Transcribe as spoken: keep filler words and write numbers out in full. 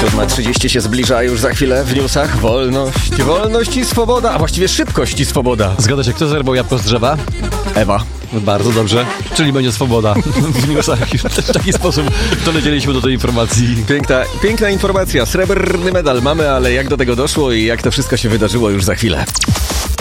siódma trzydzieści się zbliża już za chwilę w newsach. Wolność, wolność i swoboda, a właściwie szybkość i swoboda. Zgadza się, kto zerwał jabłko z drzewa? Ewa. Bardzo dobrze. Czyli będzie swoboda w newsach. W taki sposób dolecieliśmy do tej informacji. Piękna, piękna informacja. Srebrny medal mamy, ale jak do tego doszło i jak to wszystko się wydarzyło już za chwilę.